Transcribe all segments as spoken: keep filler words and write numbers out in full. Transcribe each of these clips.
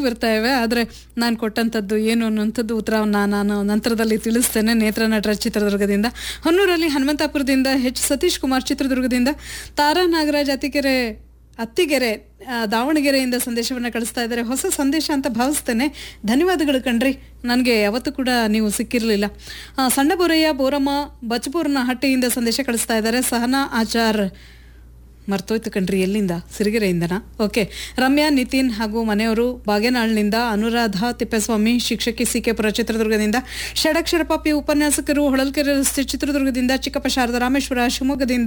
ಬರ್ತಾ ಇವೆ. ಆದರೆ ನಾನು ಕೊಟ್ಟಂಥದ್ದು ಏನು ಅನ್ನೋಂಥದ್ದು ಉತ್ತರವನ್ನು ನಾನು ನಂತರದಲ್ಲಿ ತಿಳಿಸ್ತೇನೆ. ನೇತ್ರ ನಟರ ಚಿತ್ರದುರ್ಗದಿಂದ, ಹೊನ್ನೂರಲ್ಲಿ ಹನುಮಂತಾಪುರದಿಂದ ಎಚ್ ಸತೀಶ್ ಕುಮಾರ್ ಚಿತ್ರದುರ್ಗದಿಂದ, ತಾರಾ ನಾಗರಾಜ್ ಅತಿಕೆರೆ ಅತ್ತಿಗೆರೆ ದಾವಣಗೆರೆಯಿಂದ ಸಂದೇಶವನ್ನು ಕಳಿಸ್ತಾ ಇದ್ದಾರೆ. ಹೊಸ ಸಂದೇಶ ಅಂತ ಭಾವಿಸ್ತೇನೆ. ಧನ್ಯವಾದಗಳು ಕಣ್ರಿ, ನನಗೆ ಯಾವತ್ತೂ ಕೂಡ ನೀವು ಸಿಕ್ಕಿರಲಿಲ್ಲ. ಸಣ್ಣ ಬೋರಯ್ಯ ಬೋರಮ್ಮ ಬಚಪೂರ್ನ ಹಟ್ಟಿಯಿಂದ ಸಂದೇಶ ಕಳಿಸ್ತಾ ಇದ್ದಾರೆ. ಸಹನಾ ಆಚಾರ್ ಮರ್ತೋಯ್ತು ಕಣ್ರಿ, ಎಲ್ಲಿಂದ? ಸಿರಿಗೆರೆಯಿಂದನಾ? ಓಕೆ. ರಮ್ಯಾ ನಿತಿನ್ ಹಾಗೂ ಮನೆಯವರು ಬಾಗೇನಾಳ್ನಿಂದ, ಅನುರಾಧ ತಿಪ್ಪೇಸ್ವಾಮಿ ಶಿಕ್ಷಕಿ ಸಿ ಕೆ ಪುರ ಚಿತ್ರದುರ್ಗದಿಂದ, ಷಡಕ್ಷರಪ ಪಿ ಉಪನ್ಯಾಸಕರು ಹೊಳಲ್ಕೆರೆ ರಸ್ತೆ ಚಿತ್ರದುರ್ಗದಿಂದ, ಚಿಕ್ಕಪ್ಪ ಶಾರದಾ ರಾಮೇಶ್ವರ ಶಿವಮೊಗ್ಗದಿಂದ,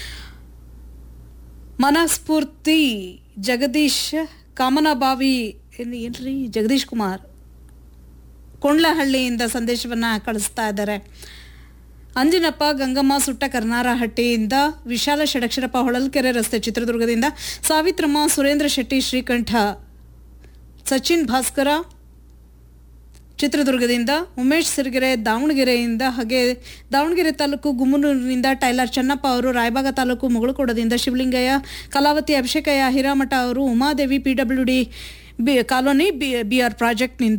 ಮನಸ್ಫೂರ್ತಿ ಜಗದೀಶ್ ಕಾಮನಬಾವಿ ಏನ್ರಿ ಜಗದೀಶ್ ಕುಮಾರ್ ಕೊಂಡ್ಲಹಳ್ಳಿಯಿಂದ ಸಂದೇಶವನ್ನು ಕಳಿಸ್ತಾ ಇದ್ದಾರೆ. ಅಂಜಿನಪ್ಪ ಗಂಗಮ್ಮ ಸುಟ್ಟ ಕರ್ನಾರಹಟ್ಟಿಯಿಂದ, ವಿಶಾಲ ಷಡಕ್ಷರಪ್ಪ ಹೊಳಲ್ಕೆರೆ ರಸ್ತೆ ಚಿತ್ರದುರ್ಗದಿಂದ, ಸಾವಿತ್ರಮ್ಮ ಸುರೇಂದ್ರ ಶೆಟ್ಟಿ ಶ್ರೀಕಂಠ ಸಚಿನ್ ಭಾಸ್ಕರ ಚಿತ್ರದುರ್ಗದಿಂದ, ಉಮೇಶ್ ಸಿರಿಗೆರೆ ದಾವಣಗೆರೆಯಿಂದ, ಹಾಗೆ ದಾವಣಗೆರೆ ತಾಲೂಕು ಗುಮ್ಮನೂರಿನಿಂದ ಟೈಲರ್ ಚೆನ್ನಪ್ಪ ಅವರು, ರಾಯಬಾಗ ತಾಲೂಕು ಮುಗಳಕೋಡದಿಂದ ಶಿವಲಿಂಗಯ್ಯ, ಕಲಾವತಿ ಅಭಿಷೇಕಯ್ಯ ಹಿರಾಮಠ ಅವರು, Umadevi P W D B colony B B R ಪ್ರಾಜೆಕ್ಟ್ನಿಂದ,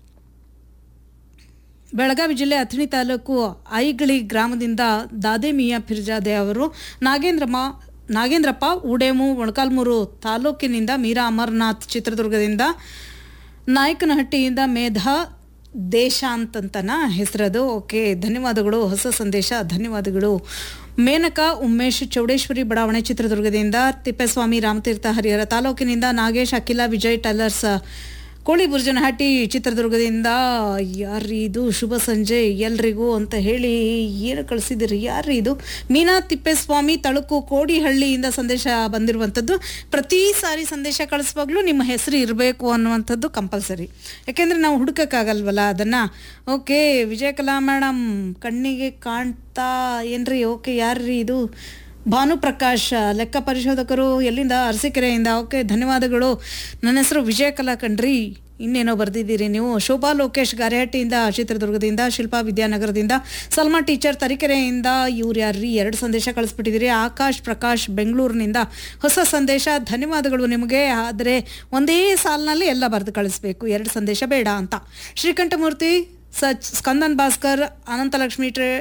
Belagavi ಜಿಲ್ಲೆ ಅಥಣಿ ತಾಲೂಕು ಐಗಳಿ ಗ್ರಾಮದಿಂದ ದಾದೇಮಿಯಾ ಫಿರ್ಜಾದೆ ಅವರು, ನಾಗೇಂದ್ರಮ್ಮ ನಾಗೇಂದ್ರಪ್ಪ ಉಡೇಮು ಮೊಳಕಾಲ್ಮೂರು ತಾಲೂಕಿನಿಂದ, ಮೀರಾ ಅಮರ್ನಾಥ್ ಚಿತ್ರದುರ್ಗದಿಂದ, ನಾಯಕನಹಟ್ಟಿಯಿಂದ ಮೇಧಾ ದೇಶಾಂತಂತನ ಹೆಸರದು. ಓಕೆ, ಧನ್ಯವಾದಗಳು. ಹೊಸ ಸಂದೇಶ, ಧನ್ಯವಾದಗಳು. ಮೇನಕಾ ಉಮೇಶ್ ಚೌಡೇಶ್ವರಿ ಬಡಾವಣೆ ಚಿತ್ರದುರ್ಗದಿಂದ, ತಿಪ್ಪೇಸ್ವಾಮಿ ರಾಮತೀರ್ಥ ಹರಿಹರ ತಾಲೂಕಿನಿಂದ, ನಾಗೇಶ್ ಅಖಿಲ ವಿಜಯ್ ಟೈಲರ್ಸ್ ಕೋಳಿ ಬುರ್ಜನಹಟ್ಟಿ ಚಿತ್ರದುರ್ಗದಿಂದ, ಯಾರ್ರೀ ಇದು? ಶುಭ ಸಂಜೆ ಎಲ್ರಿಗೂ ಅಂತ ಹೇಳಿ ಏನು ಕಳಿಸಿದಿರಿ? ಯಾರ್ರೀ ಇದು? ಮೀನಾ ತಿಪ್ಪೇಸ್ವಾಮಿ ತಳುಕು ಕೋಡಿಹಳ್ಳಿಯಿಂದ ಸಂದೇಶ ಬಂದಿರುವಂಥದ್ದು. ಪ್ರತಿ ಸಾರಿ ಸಂದೇಶ ಕಳಿಸುವಾಗಲೂ ನಿಮ್ಮ ಹೆಸರು ಇರಬೇಕು ಅನ್ನುವಂಥದ್ದು ಕಂಪಲ್ಸರಿ, ಯಾಕೆಂದರೆ ನಾವು ಹುಡುಕಕ್ಕಾಗಲ್ವಲ್ಲ ಅದನ್ನು. ಓಕೆ, ವಿಜಯಕಲಾ ಮೇಡಮ್ ಕಣ್ಣಿಗೆ ಕಾಣ್ತಾ ಏನ್ರಿ? ಓಕೆ, ಯಾರ್ರೀ ಇದು? ಭಾನುಪ್ರಕಾಶ್ ಲೆಕ್ಕ ಪರಿಶೋಧಕರು, ಎಲ್ಲಿಂದ? ಅರಸೀಕೆರೆಯಿಂದ. ಓಕೆ, ಧನ್ಯವಾದಗಳು. ನನ್ನ ಹೆಸರು ವಿಜಯಕಲಾ ಕಣ್ರಿ, ಇನ್ನೇನೋ ಬರೆದಿದ್ದೀರಿ ನೀವು. ಶೋಭಾ ಲೋಕೇಶ್ ಗಾರೆಹಟ್ಟಿಯಿಂದ ಚಿತ್ರದುರ್ಗದಿಂದ, ಶಿಲ್ಪಾ ವಿದ್ಯಾನಗರದಿಂದ, ಸಲ್ಮಾ ಟೀಚರ್ ತರೀಕೆರೆಯಿಂದ. ಇವ್ರು ಯಾರ್ರಿ? ಎರಡು ಸಂದೇಶ ಕಳಿಸ್ಬಿಟ್ಟಿದ್ದೀರಿ. ಆಕಾಶ್ ಪ್ರಕಾಶ್ ಬೆಂಗಳೂರಿನಿಂದ ಹೊಸ ಸಂದೇಶ, ಧನ್ಯವಾದಗಳು ನಿಮಗೆ. ಆದರೆ ಒಂದೇ ಸಾಲಿನಲ್ಲಿ ಎಲ್ಲ ಬರೆದು ಕಳಿಸ್ಬೇಕು, ಎರಡು ಸಂದೇಶ ಬೇಡ ಅಂತ. ಶ್ರೀಕಂಠಮೂರ್ತಿ ಸಚ್ ಸ್ಕಂದನ್ ಭಾಸ್ಕರ್ ಅನಂತಲಕ್ಷ್ಮಿ ಟ್ರೇ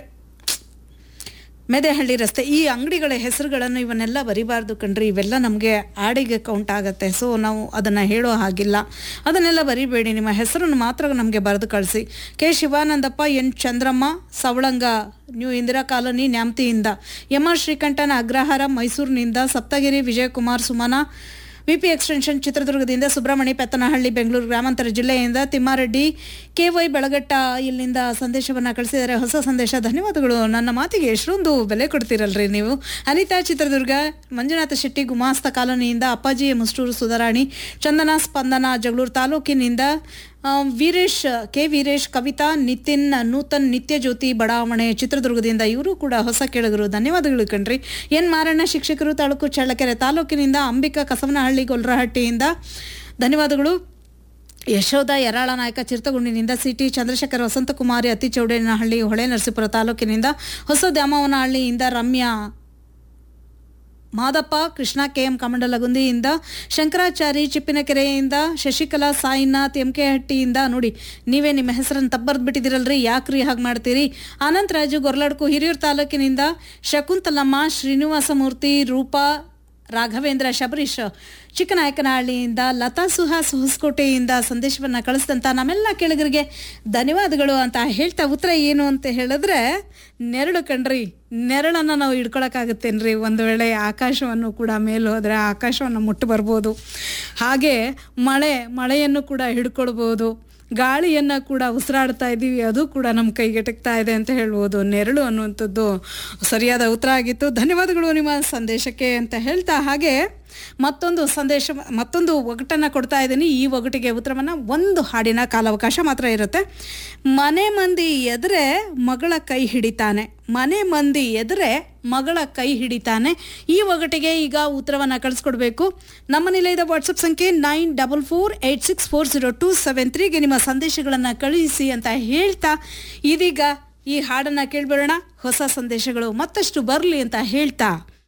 ಮೆದೆಹಳ್ಳಿ ರಸ್ತೆ, ಈ ಅಂಗಡಿಗಳ ಹೆಸರುಗಳನ್ನು ಇವನ್ನೆಲ್ಲ ಬರಿಬಾರ್ದು ಕಣ್ರಿ, ಇವೆಲ್ಲ ನಮಗೆ ಆಡಿಗೆ ಕೌಂಟ್ ಆಗುತ್ತೆ. ಸೊ ನಾವು ಅದನ್ನು ಹೇಳೋ ಹಾಗಿಲ್ಲ, ಅದನ್ನೆಲ್ಲ ಬರಿಬೇಡಿ. ನಿಮ್ಮ ಹೆಸರನ್ನು ಮಾತ್ರ ನಮಗೆ ಬರೆದು ಕಳಿಸಿ. K Shivanandappa, N Chandramma Savalanga new Indira colony ನ್ಯಾಮ್ತಿಯಿಂದ, M R ಶ್ರೀಕಂಠನ Agrahara ಮೈಸೂರಿನಿಂದ, ಸಪ್ತಗಿರಿ ವಿಜಯಕುಮಾರ್ ಸುಮನ ವಿಪಿ ಎಕ್ಸ್ಟೆನ್ಷನ್ ಚಿತ್ರದುರ್ಗದಿಂದ, ಸುಬ್ರಹ್ಮಣ್ಯ ಪೆತ್ತನಹಳ್ಳಿ ಬೆಂಗಳೂರು ಗ್ರಾಮಾಂತರ ಜಿಲ್ಲೆಯಿಂದ, ತಿಮ್ಮಾರೆಡ್ಡಿ ಕೆ ವೈ ಬೆಳಗಟ್ಟ ಇಲ್ಲಿಂದ ಸಂದೇಶವನ್ನು ಕಳಿಸಿದ್ದಾರೆ. ಹೊಸ ಸಂದೇಶ, ಧನ್ಯವಾದಗಳು. ನನ್ನ ಮಾತಿಗೆ ಎಷ್ಟೊಂದು ಬೆಲೆ ಕೊಡ್ತೀರಲ್ರಿ ನೀವು. ಅನಿತಾ ಚಿತ್ರದುರ್ಗ, ಮಂಜುನಾಥ ಶೆಟ್ಟಿ ಗುಮಾಸ್ತ ಕಾಲೋನಿಯಿಂದ, ಅಪ್ಪಾಜಿ ಮುಸ್ಟೂರು ಸುಧಾರಾಣಿ, ಚಂದನ ಸ್ಪಂದನ ಜಗಳೂರು ತಾಲೂಕಿನಿಂದ, ವೀರೇಶ್ ಕೆ ವೀರೇಶ್, ಕವಿತಾ ನಿತಿನ್ ನೂತನ್ ನಿತ್ಯ ಜ್ಯೋತಿ ಬಡಾವಣೆ ಚಿತ್ರದುರ್ಗದಿಂದ, ಇವರು ಕೂಡ ಹೊಸ ಕೇಳಿಗರು, ಧನ್ಯವಾದಗಳು ಕಣ್ರಿ. ಎನ್ ಮಾರಣ್ಣ ಶಿಕ್ಷಕರು ತಾಲೂಕು ಚಳ್ಳಕೆರೆ ತಾಲೂಕಿನಿಂದ, ಅಂಬಿಕಾ ಕಸವನಹಳ್ಳಿ ಗೊಲ್ರಹಟ್ಟಿಯಿಂದ, ಧನ್ಯವಾದಗಳು. ಯಶೋಧ ಯರಾಳ ನಾಯಕ ಚಿರ್ತಗುಂಡಿನಿಂದ, ಸಿಟಿ ಚಂದ್ರಶೇಖರ್ ವಸಂತಕುಮಾರಿ ಅತ್ತಿಚೌಡೇನಹಳ್ಳಿ ಹೊಳೆ ನರಸೀಪುರ ತಾಲೂಕಿನಿಂದ, ಹೊಸ ದ್ಯಾಮವನಹಳ್ಳಿಯಿಂದ Ramya Madappa, Krishna K M ಕಮಂಡಲಗುಂದಿಯಿಂದ, Shankarachari ಚಿಪ್ಪಿನಕೆರೆಯಿಂದ, Shashikala Sainath M K ಹಟ್ಟಿಯಿಂದ. ನೋಡಿ, ನೀವೇ ನಿಮ್ಮ ಹೆಸರನ್ನು ತಬ್ಬರ್ದು ಬಿಟ್ಟಿದ್ದೀರಲ್ರಿ, ಯಾಕ್ರಿ ಹಾಗೆ ಮಾಡ್ತೀರಿ? ಅನಂತರಾಜು ಗೊರ್ಲಡ್ಕು ಹಿರಿಯೂರು ತಾಲೂಕಿನಿಂದ, ಶಕುಂತಲಮ್ಮ ಶ್ರೀನಿವಾಸಮೂರ್ತಿ, ರೂಪಾ ರಾಘವೇಂದ್ರ ಶಬರೀಶ್ ಚಿಕ್ಕನಾಯಕನಹಳ್ಳಿಯಿಂದ, ಲತಾ ಸುಹಾಸ್ ಹೊಸಕೋಟೆಯಿಂದ ಸಂದೇಶವನ್ನು ಕಳಿಸಿದಂಥ ನಮ್ಮೆಲ್ಲ ಕೆಳಗರಿಗೆ ಧನ್ಯವಾದಗಳು ಅಂತ ಹೇಳ್ತಾ, ಉತ್ತರ ಏನು ಅಂತ ಹೇಳಿದ್ರೆ ನೆರಳು ಕಣ್ರಿ. ನೆರಳನ್ನು ನಾವು ಹಿಡ್ಕೊಳಕ್ಕಾಗುತ್ತೇನ್ರಿ? ಒಂದು ವೇಳೆ ಆಕಾಶವನ್ನು ಕೂಡ ಮೇಲೆ ಹೋದರೆ ಆಕಾಶವನ್ನು ಮುಟ್ಟು ಬರ್ಬೋದು, ಹಾಗೆ ಮಳೆ ಮಳೆಯನ್ನು ಕೂಡ ಹಿಡ್ಕೊಳ್ಬೋದು, ಗಾಳಿಯನ್ನು ಕೂಡ ಉಸಿರಾಡ್ತಾ ಇದ್ದೀವಿ, ಅದು ಕೂಡ ನಮ್ಮ ಕೈಗೆಟಕ್ತಾ ಇದೆ ಅಂತ ಹೇಳ್ಬೋದು. ನೆರಳು ಅನ್ನುವಂಥದ್ದು ಸರಿಯಾದ ಉತ್ತರ ಆಗಿತ್ತು. ಧನ್ಯವಾದಗಳು ನಿಮ್ಮ ಸಂದೇಶಕ್ಕೆ ಅಂತ ಹೇಳ್ತಾ, ಹಾಗೆ ಮತ್ತೊಂದು ಸಂದೇಶ ಮತ್ತೊಂದು ಒಗಟನ್ನು ಕೊಡ್ತಾ ಇದ್ದೀನಿ. ಈ ಒಗಟಿಗೆ ಉತ್ತರವನ್ನು ಒಂದು ಹಾಡಿನ ಕಾಲಾವಕಾಶ ಮಾತ್ರ ಇರುತ್ತೆ. ಮನೆ ಮಂದಿ ಎದುರೆ ಮಗಳ ಕೈ ಹಿಡಿತಾನೆ, ಮನೆ ಮಂದಿ ಎದುರೆ ಮಗಳ ಕೈ ಹಿಡಿತಾನೆ. ಈ ಒಗಟಿಗೆ ಈಗ ಉತ್ತರವನ್ನು ಕಳಿಸ್ಕೊಡ್ಬೇಕು. ನಮ್ಮ ನಿಲಯದ ವಾಟ್ಸಪ್ ಸಂಖ್ಯೆ nine double four eight six four zero two seven ತ್ರೀಗೆ ನಿಮ್ಮ ಸಂದೇಶಗಳನ್ನು ಕಳುಹಿಸಿ ಅಂತ ಹೇಳ್ತಾ, ಇದೀಗ ಈ ಹಾಡನ್ನು ಕೇಳ್ಬಿಡೋಣ. ಹೊಸ ಸಂದೇಶಗಳು ಮತ್ತಷ್ಟು ಬರಲಿ ಅಂತ ಹೇಳ್ತಾ